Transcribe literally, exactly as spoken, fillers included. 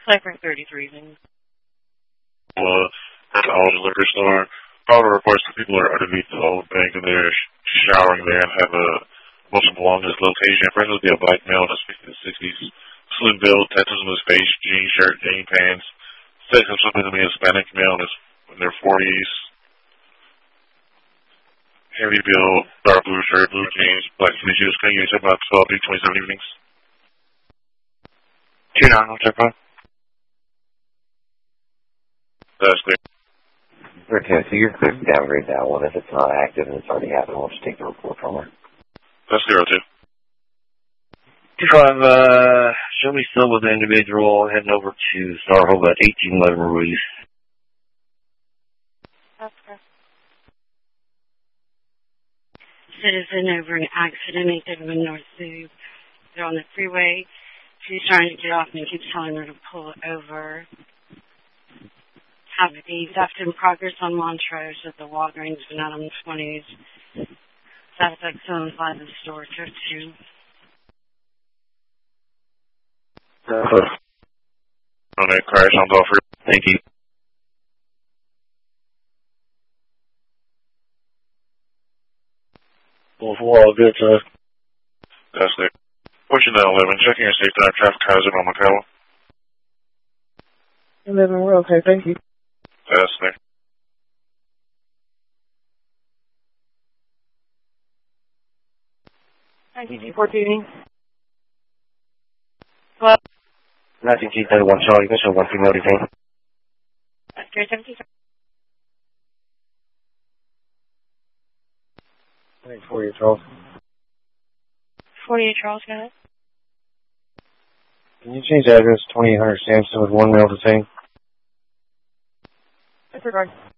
Cypher thirty-three. Uh, at the Aldi liquor store. All the reports that people are underneath the old bank and they're sh- showering there and have a most belongings location. First would be a black male in his fifties and sixties. Slim build, tattoos on his face, jean shirt, jean pants. Says himself to be a Hispanic male in, his, in their forties. Heavy build, dark blue shirt, blue jeans, black skinny shoes. Can you use about twelve to twenty-seven evenings? two nine, what's up, bro? That's clear. Okay, so you're clear to downgrade that one. If it's not active and it's already happened, we'll just take the report from her. That's zero two. two five, uh, show me still with the individual heading over to Starhole at eighteen eleven Ruiz. That's correct. Citizen over an accident. He did in North Loop. They're on the freeway. She's trying to get off and he keeps telling her to pull over. Have the theft in progress on Montrose at the Walgreens, Benham twenties. Suspect still inside the store, church two. On that crash on Gulf River. Thank you. Well, for all good, sir. That's clear. Pushing down eleven, checking your safety on traffic hazard on McCallum. eleven, we're okay, thank you. That's clear. nineteen fourteen. Well, nineteen thirty-one, Charlie, you can show one female detained. three seventy. forty-eight, Charles. forty-eight Charles, go ahead. Can you change the address twenty-eight hundred Sampson with one male detained? Disregard.